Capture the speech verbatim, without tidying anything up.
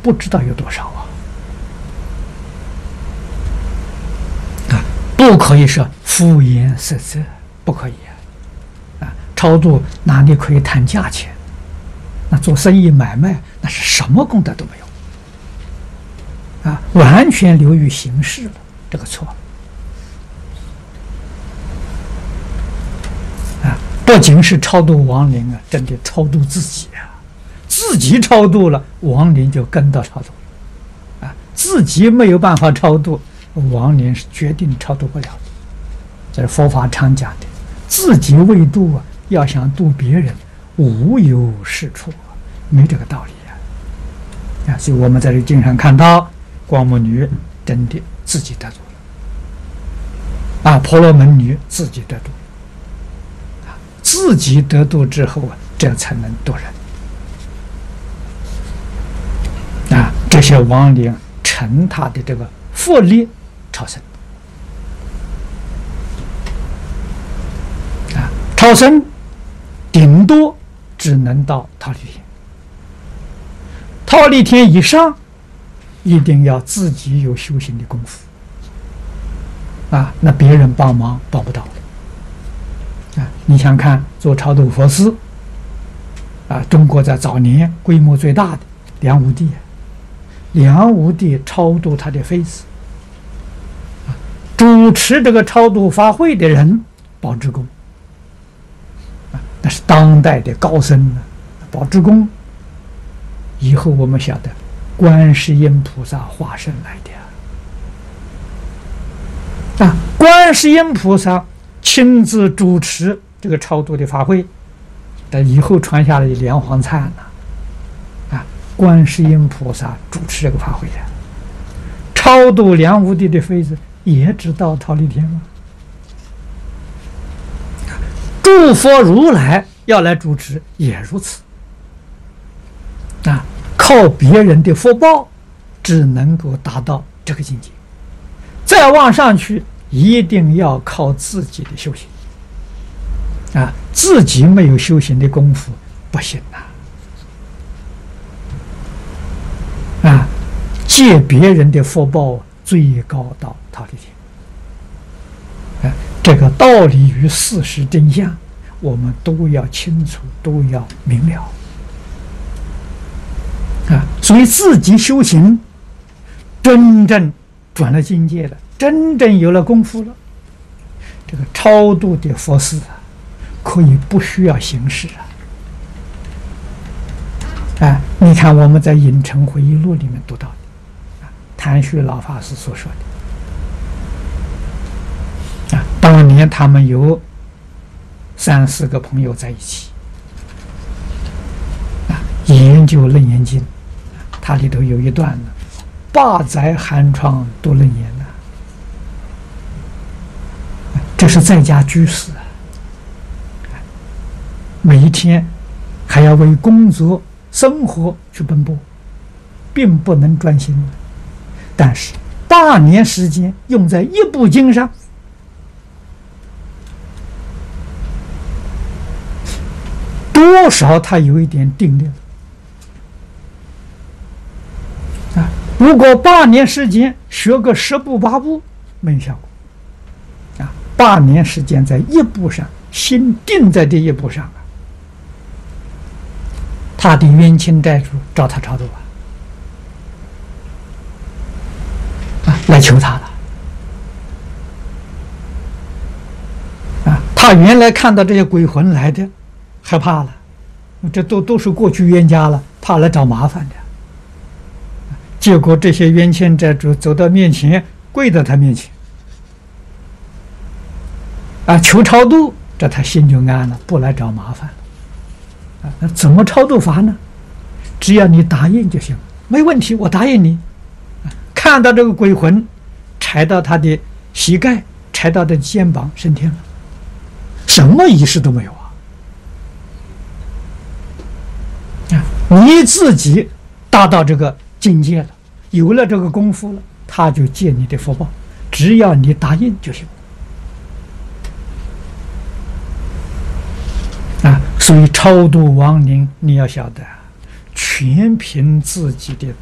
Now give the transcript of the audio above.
不知道有多少啊！啊，不可以说敷衍塞责，不可以啊！啊，超度哪里可以谈价钱？那做生意买卖，那是什么功德都没有啊！完全流于形式了，这个错了。啊，不仅是超度亡灵啊，真的超度自己啊！自己超度了，亡灵就跟到超度了，啊，自己没有办法超度，亡灵是决定超度不了的。这是佛法常讲的，自己未度啊，要想度别人，无有是处啊，没这个道理啊！啊，所以我们在这经上看到，光目女真的自己得度了，啊，婆罗门女自己得度，啊，自己得度之后啊，这才能度人。啊，这些亡灵乘他的这个佛力超生，啊，超生顶多只能到忉利天，忉利天以上一定要自己有修行的功夫，啊，那别人帮忙帮不到的，啊，你想看做超度佛寺，啊，中国在早年规模最大的梁武帝。梁武帝超度他的妃子，主持这个超度法会的人宝志公，那是当代的高僧呢。宝志公以后我们晓得，观世音菩萨化身来的啊，观世音菩萨亲自主持这个超度的法会，但以后传下来的莲花灿呢。观世音菩萨主持这个法会的，超度梁武帝的妃子也知道忉利天吗？诸佛如来要来主持也如此啊！靠别人的福报，只能够达到这个境界，再往上去，一定要靠自己的修行啊！自己没有修行的功夫，不行啊！啊，借别人的福报，最高到忉利天。啊，这个道理与事实真相，我们都要清楚，都要明了。啊，所以自己修行，真正转了境界了，真正有了功夫了，这个超度的佛事啊，可以不需要形式啊。啊，你看我们在《影城回忆录》里面读到的，啊，谭旭老法师所说的，啊，当年他们有三四个朋友在一起，啊，研究《楞严经》，它里头有一段呢，八载寒窗读楞严呐，这是在家居士啊，每一天还要为工作生活去奔波，并不能专心。但是八年时间用在一部经上，多少他有一点定力了啊！如果八年时间学个十步八步，没有效果啊！八年时间在一步上，心定在这一步上啊！他的冤亲债主找他超度啊，啊，来求他了，啊，他原来看到这些鬼魂来的，害怕了，这都都是过去冤家了，怕来找麻烦的。结果这些冤亲债主走到面前，跪到他面前，啊，求超度，这他心就安了，不来找麻烦了。那怎么超度法呢？只要你答应就行，没问题，我答应你。看到这个鬼魂踩到他的膝盖，踩到他的肩膀，升天了，什么仪式都没有啊！你自己达到这个境界了，有了这个功夫了，他就借你的福报，只要你答应就行。啊，所以超度亡灵，你要晓得，全凭自己的